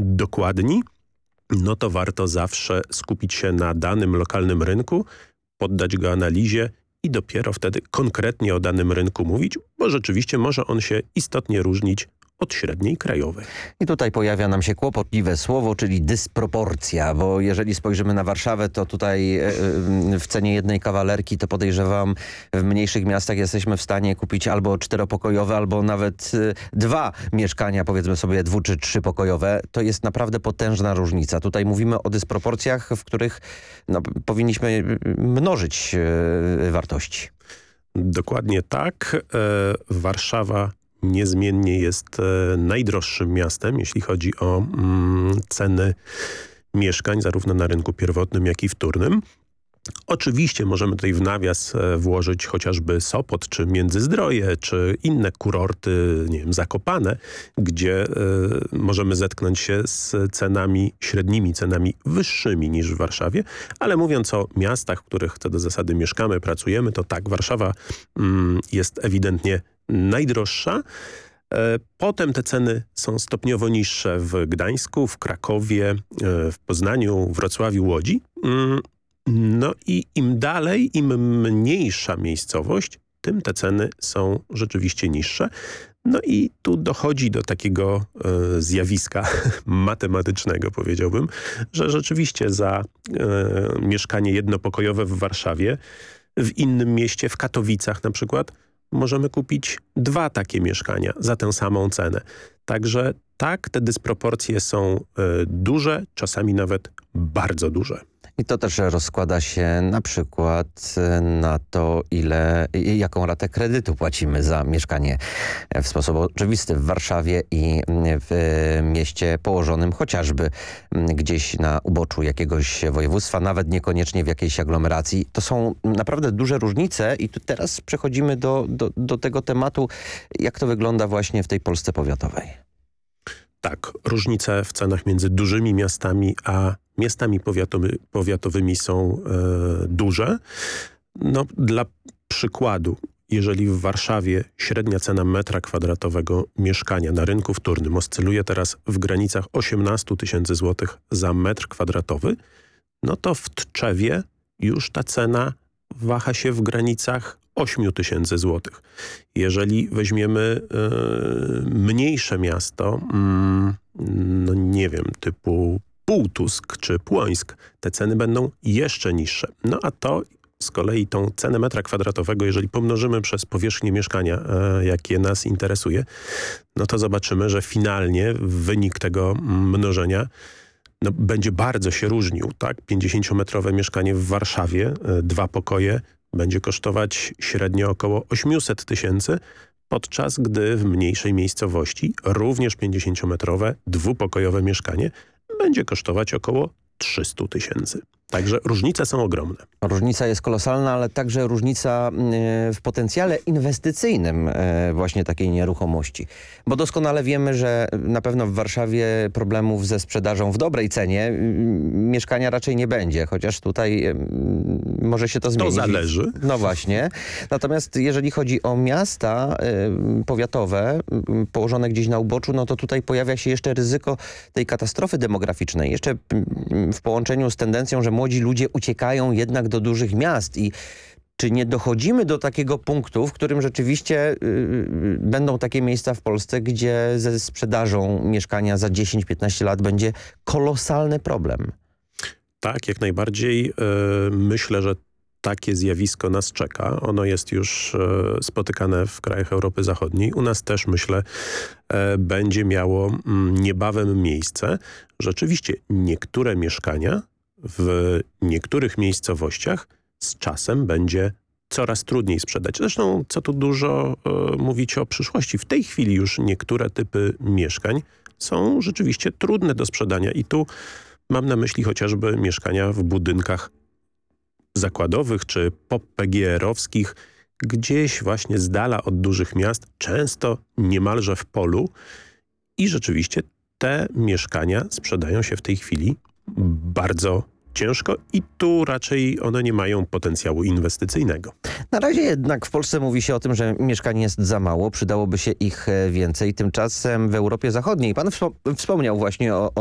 dokładni, no to warto zawsze skupić się na danym lokalnym rynku, poddać go analizie i dopiero wtedy konkretnie o danym rynku mówić, bo rzeczywiście może on się istotnie różnić od średniej krajowej. I tutaj pojawia nam się kłopotliwe słowo, czyli dysproporcja, bo jeżeli spojrzymy na Warszawę, to tutaj w cenie jednej kawalerki, to podejrzewam, w mniejszych miastach jesteśmy w stanie kupić albo czteropokojowe, albo nawet 2 mieszkania, powiedzmy sobie 2- czy 3-pokojowe. To jest naprawdę potężna różnica. Tutaj mówimy o dysproporcjach, w których powinniśmy mnożyć wartości. Dokładnie tak. Warszawa niezmiennie jest najdroższym miastem, jeśli chodzi o ceny mieszkań, zarówno na rynku pierwotnym, jak i wtórnym. Oczywiście możemy tutaj w nawias włożyć chociażby Sopot, czy Międzyzdroje, czy inne kurorty, nie wiem, Zakopane, gdzie możemy zetknąć się z średnimi cenami wyższymi niż w Warszawie, ale mówiąc o miastach, w których co do zasady mieszkamy, pracujemy, to tak, Warszawa jest ewidentnie najdroższa. Potem te ceny są stopniowo niższe w Gdańsku, w Krakowie, w Poznaniu, Wrocławiu, Łodzi. No i im dalej, im mniejsza miejscowość, tym te ceny są rzeczywiście niższe. No i tu dochodzi do takiego zjawiska matematycznego, powiedziałbym, że rzeczywiście za mieszkanie jednopokojowe w Warszawie, w innym mieście, w Katowicach na przykład, możemy kupić 2 takie mieszkania za tę samą cenę. Także tak, te dysproporcje są duże, czasami nawet bardzo duże. I to też rozkłada się na przykład na to, jaką ratę kredytu płacimy za mieszkanie w sposób oczywisty w Warszawie i w mieście położonym chociażby gdzieś na uboczu jakiegoś województwa, nawet niekoniecznie w jakiejś aglomeracji. To są naprawdę duże różnice i tu teraz przechodzimy do tego tematu, jak to wygląda właśnie w tej Polsce powiatowej. Tak, różnice w cenach między dużymi miastami a miastami powiatowymi są duże. No, dla przykładu, jeżeli w Warszawie średnia cena metra kwadratowego mieszkania na rynku wtórnym oscyluje teraz w granicach 18 000 złotych za metr kwadratowy, no to w Tczewie już ta cena waha się w granicach 8 000 złotych. Jeżeli weźmiemy mniejsze miasto, no nie wiem, typu Półtusk czy Płońsk, te ceny będą jeszcze niższe. No a to z kolei tą cenę metra kwadratowego, jeżeli pomnożymy przez powierzchnię mieszkania, jakie nas interesuje, no to zobaczymy, że finalnie wynik tego mnożenia będzie bardzo się różnił. Tak? 50-metrowe mieszkanie w Warszawie, 2 pokoje, będzie kosztować średnio około 800 000, podczas gdy w mniejszej miejscowości również 50-metrowe, 2-pokojowe mieszkanie będzie kosztować około 300 000. Także różnice są ogromne. Różnica jest kolosalna, ale także różnica w potencjale inwestycyjnym właśnie takiej nieruchomości. Bo doskonale wiemy, że na pewno w Warszawie problemów ze sprzedażą w dobrej cenie mieszkania raczej nie będzie, chociaż tutaj może się to zmienić. To zależy. No właśnie. Natomiast jeżeli chodzi o miasta powiatowe położone gdzieś na uboczu, no to tutaj pojawia się jeszcze ryzyko tej katastrofy demograficznej. Jeszcze w połączeniu z tendencją, że młodzi ludzie uciekają jednak do dużych miast i czy nie dochodzimy do takiego punktu, w którym rzeczywiście będą takie miejsca w Polsce, gdzie ze sprzedażą mieszkania za 10-15 lat będzie kolosalny problem? Tak, jak najbardziej. Myślę, że takie zjawisko nas czeka. Ono jest już spotykane w krajach Europy Zachodniej. U nas też, myślę, będzie miało niebawem miejsce. Rzeczywiście niektóre mieszkania w niektórych miejscowościach z czasem będzie coraz trudniej sprzedać. Zresztą, co tu dużo mówić o przyszłości. W tej chwili już niektóre typy mieszkań są rzeczywiście trudne do sprzedania i tu mam na myśli chociażby mieszkania w budynkach zakładowych czy pop-PGR-owskich, gdzieś właśnie z dala od dużych miast, często niemalże w polu i rzeczywiście te mieszkania sprzedają się w tej chwili bardzo ciężko i tu raczej one nie mają potencjału inwestycyjnego. Na razie jednak w Polsce mówi się o tym, że mieszkań jest za mało, przydałoby się ich więcej. Tymczasem w Europie Zachodniej, pan wspomniał właśnie o